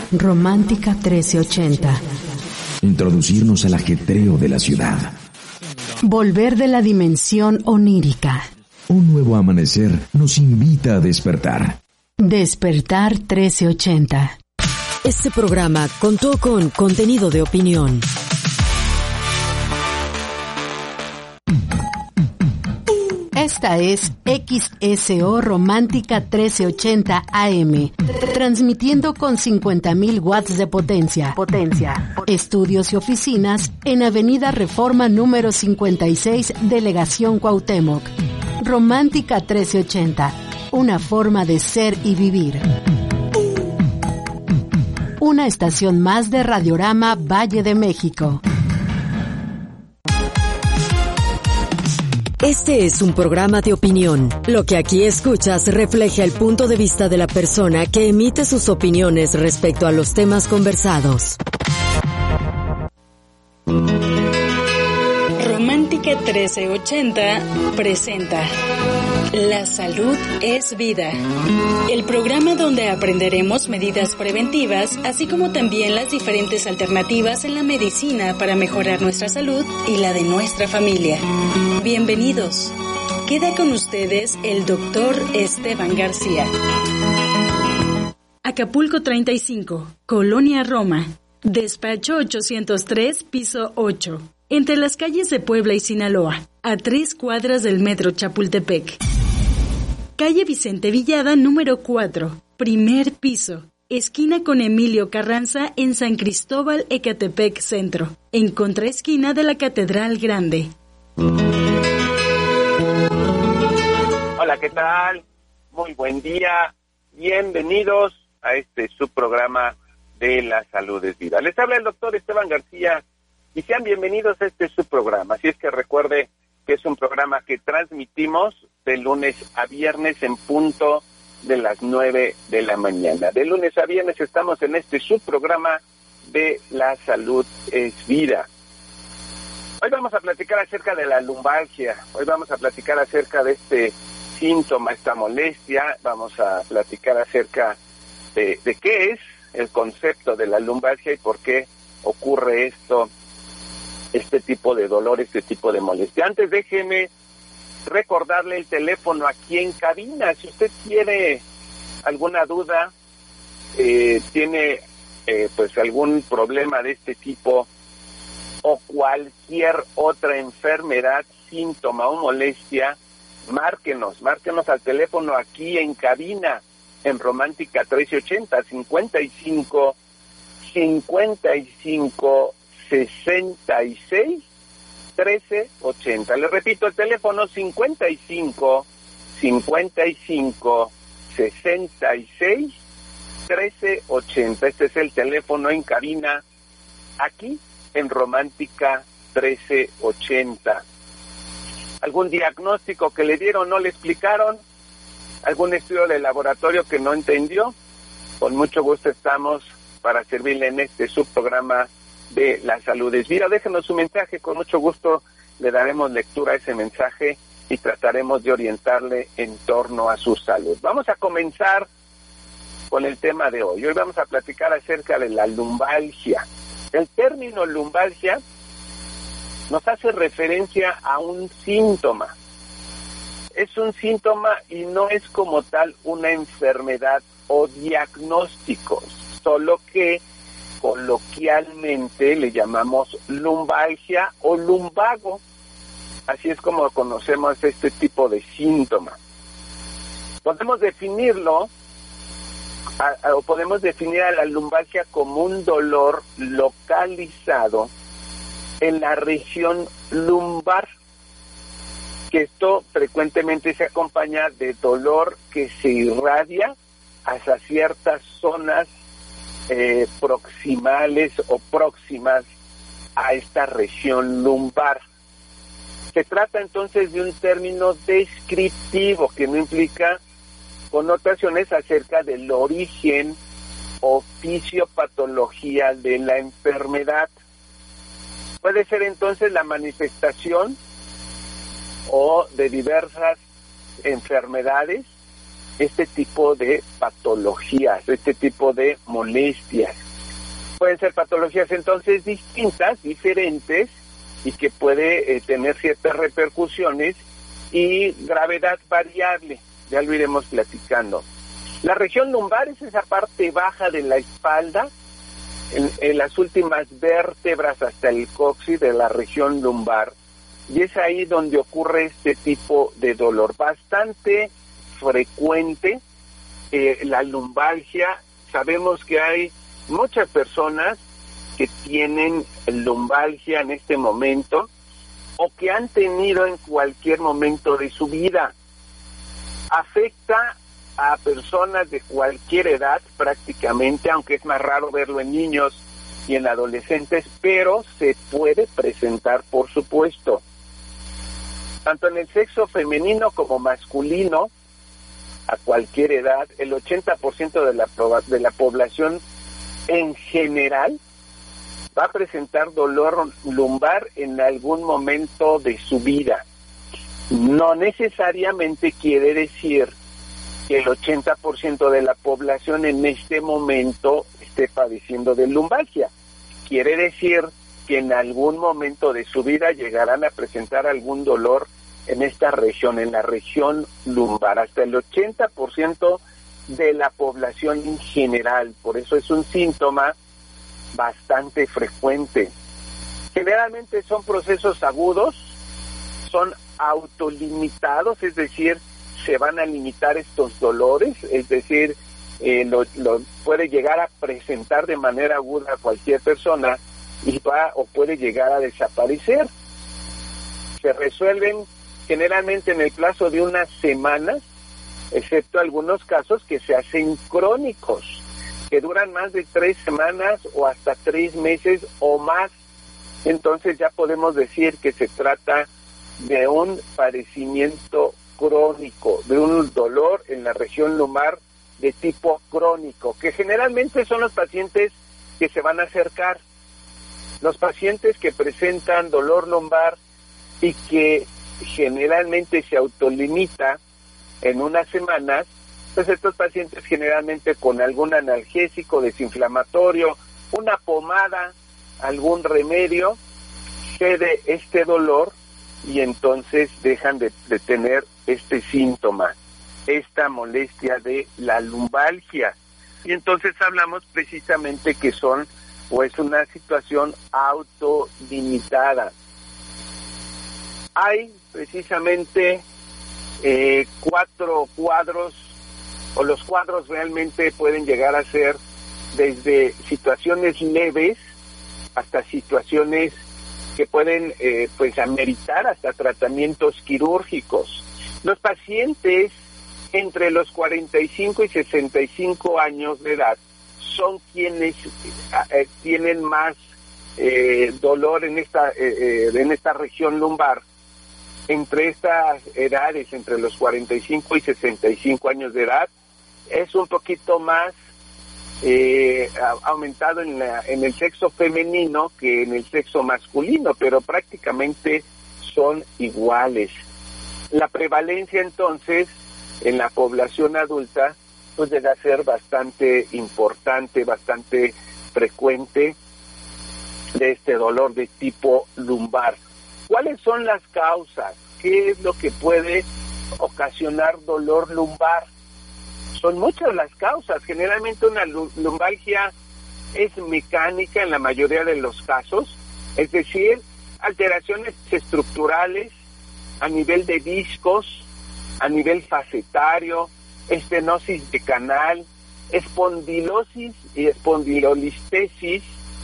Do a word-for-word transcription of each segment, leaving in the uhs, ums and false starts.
Romántica trece ochenta. Introducirnos al ajetreo de la ciudad. Volver de la dimensión onírica. Un nuevo amanecer nos invita a despertar. Despertar trece ochenta. Este programa contó con contenido de opinión. Esta es X S O Romántica trece ochenta A M, transmitiendo con cincuenta mil watts de potencia. Potencia. Estudios y oficinas en Avenida Reforma número cincuenta y seis, Delegación Cuauhtémoc. Romántica trece ochenta, una forma de ser y vivir. Una estación más de Radiorama Valle de México. Este es un programa de opinión. Lo que aquí escuchas refleja el punto de vista de la persona que emite sus opiniones respecto a los temas conversados. Romántica trece ochenta presenta La salud es vida. El programa donde aprenderemos medidas preventivas, así como también las diferentes alternativas en la medicina para mejorar nuestra salud y la de nuestra familia. Bienvenidos. Queda con ustedes el doctor Esteban García. Acapulco treinta y cinco, Colonia Roma. Despacho ochocientos tres, piso ocho. Entre las calles de Puebla y Sinaloa, a tres cuadras del metro Chapultepec. Calle Vicente Villada, número cuatro, primer piso, esquina con Emilio Carranza en San Cristóbal, Ecatepec Centro, en contraesquina de la Catedral Grande. Hola, ¿qué tal? Muy buen día. Bienvenidos a este subprograma de La Salud es Vida. Les habla el doctor Esteban García y sean bienvenidos a este subprograma. Así es que recuerde que es un programa que transmitimos de lunes a viernes en punto de las nueve de la mañana. De lunes a viernes estamos en este subprograma de La Salud es Vida. Hoy vamos a platicar acerca de la lumbalgia. Hoy vamos a platicar acerca de este síntoma, esta molestia. Vamos a platicar acerca de, de qué es el concepto de la lumbalgia y por qué ocurre esto, este tipo de dolor, este tipo de molestia. Antes déjeme recordarle el teléfono aquí en cabina. Si usted tiene alguna duda, eh, tiene eh, pues algún problema de este tipo o cualquier otra enfermedad, síntoma o molestia, márquenos, márquenos al teléfono aquí en cabina, en Romántica trece ochenta, cincuenta y cinco, cincuenta y cinco, sesenta y seis, trece ochenta. Le repito, el teléfono cincuenta y cinco, cincuenta y cinco, sesenta y seis, trece ochenta. Este es el teléfono en cabina, aquí en Romántica trece ochenta. ¿Algún diagnóstico que le dieron no le explicaron? ¿Algún estudio de laboratorio que no entendió? Con mucho gusto estamos para servirle en este subprograma de La Salud es Vida. Déjenos su mensaje, con mucho gusto le daremos lectura a ese mensaje y trataremos de orientarle en torno a su salud. Vamos a comenzar con el tema de hoy. Hoy vamos a platicar acerca de la lumbalgia. El término lumbalgia nos hace referencia a un síntoma. Es un síntoma y no es como tal una enfermedad o diagnóstico, solo que coloquialmente le llamamos lumbalgia o lumbago. Así es como conocemos este tipo de síntoma. Podemos definirlo a, a, o podemos definir a la lumbalgia como un dolor localizado en la región lumbar, que esto frecuentemente se acompaña de dolor que se irradia hacia ciertas zonas eh, proximales o próximas a esta región lumbar. Se trata entonces de un término descriptivo que no implica connotaciones acerca del origen o fisiopatología de la enfermedad. Puede ser entonces la manifestación o de diversas enfermedades este tipo de patologías, este tipo de molestias. Pueden ser patologías entonces distintas, diferentes, y que puede eh, tener ciertas repercusiones y gravedad variable. Ya lo iremos platicando. La región lumbar es esa parte baja de la espalda, en, en las últimas vértebras hasta el coxis de la región lumbar, y es ahí donde ocurre este tipo de dolor bastante frecuente. Eh, la lumbalgia, sabemos que hay muchas personas que tienen lumbalgia en este momento o que han tenido en cualquier momento de su vida. Afecta a personas de cualquier edad prácticamente, aunque es más raro verlo en niños y en adolescentes, pero se puede presentar, por supuesto. Tanto en el sexo femenino como masculino, a cualquier edad, el ochenta por ciento de la, de la población en general va a presentar dolor lumbar en algún momento de su vida. No necesariamente quiere decir que el ochenta por ciento de la población en este momento esté padeciendo de lumbalgia. Quiere decir que en algún momento de su vida llegarán a presentar algún dolor en esta región, en la región lumbar, hasta el ochenta por ciento de la población en general. Por eso es un síntoma bastante frecuente. Generalmente son procesos agudos, son autolimitados, es decir, se van a limitar estos dolores, es decir, eh, lo, lo puede llegar a presentar de manera aguda a cualquier persona y va o puede llegar a desaparecer. Se resuelven generalmente en el plazo de unas semanas, excepto algunos casos que se hacen crónicos, que duran más de tres semanas o hasta tres meses o más. Entonces ya podemos decir que se trata de un padecimiento crónico, de un dolor en la región lumbar de tipo crónico, que generalmente son los pacientes que se van a acercar. Los pacientes que presentan dolor lumbar y que generalmente se autolimita en unas semanas, pues estos pacientes generalmente con algún analgésico desinflamatorio, una pomada, algún remedio, cede este dolor y entonces dejan de, de tener este síntoma, esta molestia de la lumbalgia. Y entonces hablamos precisamente que son o es una situación autolimitada. Hay precisamente eh, cuatro cuadros, o los cuadros realmente pueden llegar a ser desde situaciones leves hasta situaciones que pueden eh, pues ameritar hasta tratamientos quirúrgicos. Los pacientes entre los cuarenta y cinco y sesenta y cinco años de edad son quienes eh, tienen más eh, dolor en esta eh, en esta región lumbar. Entre estas edades, entre los cuarenta y cinco y sesenta y cinco años de edad, es un poquito más eh, aumentado en, la, en el sexo femenino que en el sexo masculino, pero prácticamente son iguales. La prevalencia entonces en la población adulta pues llega a ser bastante importante, bastante frecuente de este dolor de tipo lumbar. ¿Cuáles son las causas? ¿Qué es lo que puede ocasionar dolor lumbar? Son muchas las causas. Generalmente una lumbalgia es mecánica en la mayoría de los casos, es decir, alteraciones estructurales a nivel de discos, a nivel facetario, estenosis de canal, espondilosis y espondilolistesis,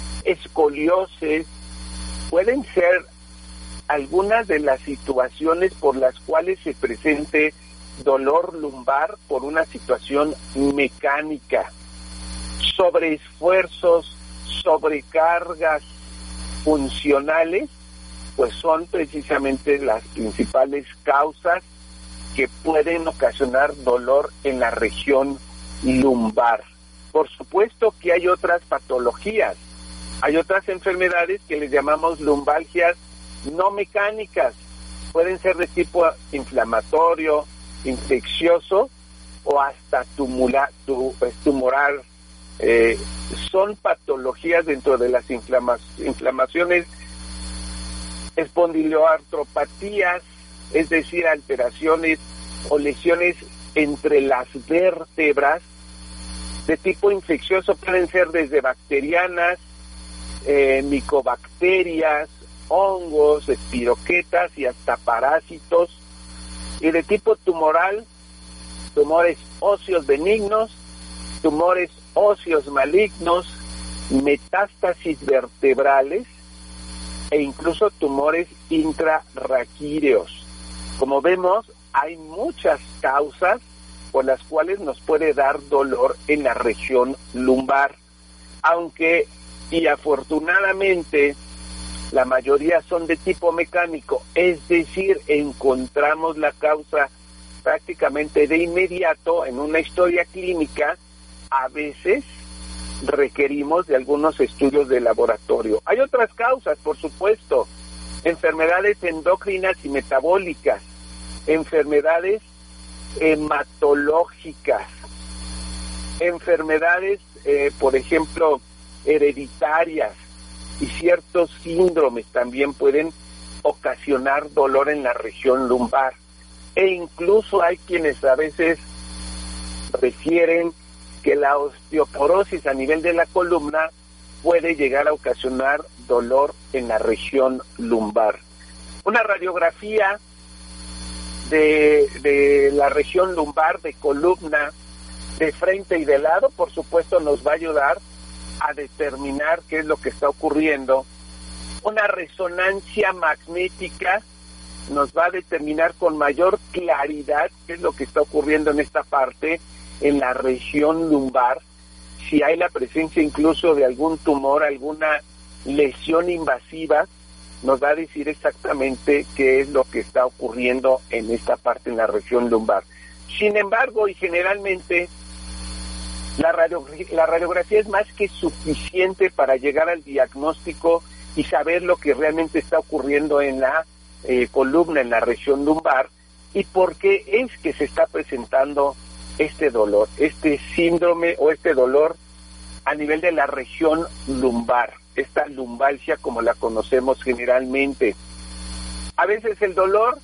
escoliosis. Pueden ser algunas de las situaciones por las cuales se presente dolor lumbar por una situación mecánica, sobreesfuerzos, sobrecargas funcionales, pues son precisamente las principales causas que pueden ocasionar dolor en la región lumbar. Por supuesto que hay otras patologías, hay otras enfermedades que les llamamos lumbalgias no mecánicas, pueden ser de tipo inflamatorio, infeccioso o hasta tumula, tu, tumoral. Eh, son patologías dentro de las inflama- inflamaciones, espondiloartropatías, es decir, alteraciones o lesiones entre las vértebras de tipo infeccioso. Pueden ser desde bacterianas, eh, micobacterias, hongos, espiroquetas y hasta parásitos. Y de tipo tumoral, tumores óseos benignos, tumores óseos malignos, metástasis vertebrales e incluso tumores intrarraquídeos. Como vemos, hay muchas causas por las cuales nos puede dar dolor en la región lumbar, aunque y afortunadamente la mayoría son de tipo mecánico, es decir, encontramos la causa prácticamente de inmediato en una historia clínica. A veces requerimos de algunos estudios de laboratorio. Hay otras causas, por supuesto, enfermedades endocrinas y metabólicas, enfermedades hematológicas, enfermedades, eh, por ejemplo, hereditarias, y ciertos síndromes también pueden ocasionar dolor en la región lumbar. E incluso hay quienes a veces refieren que la osteoporosis a nivel de la columna puede llegar a ocasionar dolor en la región lumbar. Una radiografía de, de la región lumbar, de columna, de frente y de lado, por supuesto nos va a ayudar a determinar qué es lo que está ocurriendo. Una resonancia magnética nos va a determinar con mayor claridad qué es lo que está ocurriendo en esta parte, en la región lumbar, si hay la presencia incluso de algún tumor, alguna lesión invasiva, nos va a decir exactamente qué es lo que está ocurriendo en esta parte, en la región lumbar. Sin embargo, y generalmente, La, radiografía, la radiografía es más que suficiente para llegar al diagnóstico y saber lo que realmente está ocurriendo en la eh, columna, en la región lumbar, y por qué es que se está presentando este dolor, este síndrome o este dolor a nivel de la región lumbar, esta lumbalgia como la conocemos generalmente. A veces el dolor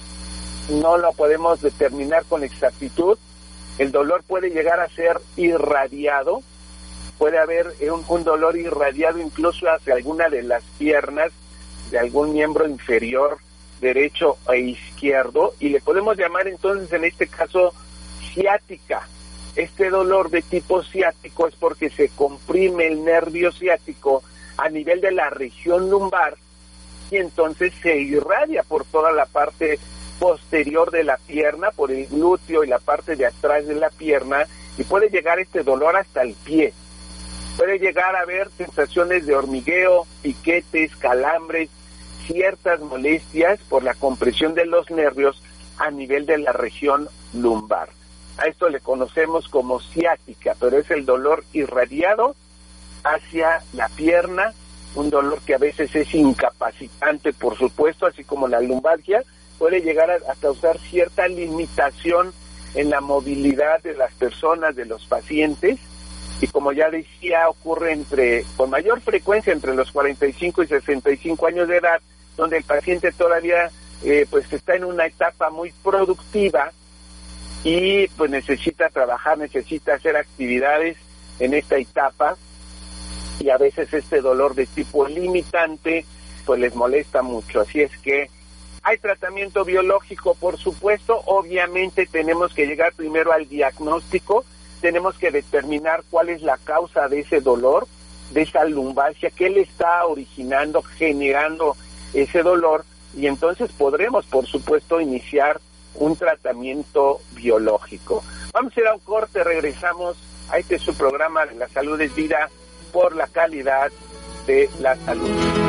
no lo podemos determinar con exactitud. El dolor puede llegar a ser irradiado, puede haber un, un dolor irradiado incluso hacia alguna de las piernas de algún miembro inferior, derecho e izquierdo, y le podemos llamar entonces en este caso ciática. Este dolor de tipo ciático es porque se comprime el nervio ciático a nivel de la región lumbar y entonces se irradia por toda la parte posterior de la pierna, por el glúteo y la parte de atrás de la pierna, y puede llegar este dolor hasta el pie. Puede llegar a haber sensaciones de hormigueo, piquetes, calambres, ciertas molestias por la compresión de los nervios a nivel de la región lumbar. A esto le conocemos como ciática, pero es el dolor irradiado hacia la pierna, un dolor que a veces es incapacitante, por supuesto, así como la lumbalgia, puede llegar a, a causar cierta limitación en la movilidad de las personas, de los pacientes, y como ya decía, ocurre entre con mayor frecuencia entre los cuarenta y cinco y sesenta y cinco años de edad, donde el paciente todavía eh, pues está en una etapa muy productiva y pues necesita trabajar, necesita hacer actividades en esta etapa, y a veces este dolor de tipo limitante pues les molesta mucho. Así es que hay tratamiento biológico, por supuesto. Obviamente tenemos que llegar primero al diagnóstico, tenemos que determinar cuál es la causa de ese dolor, de esa lumbalgia, qué le está originando, generando ese dolor, y entonces podremos, por supuesto, iniciar un tratamiento biológico. Vamos a ir a un corte, regresamos a este su programa de La Salud es Vida, por la calidad de la salud.